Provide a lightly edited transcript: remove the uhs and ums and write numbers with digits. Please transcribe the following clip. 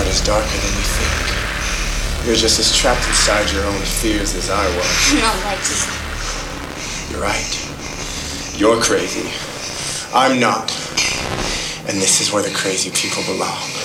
is darker than you think. You're just as trapped inside your own fears as I was. No, Mikey. You're right. You're crazy. I'm not. And this is where the crazy people belong.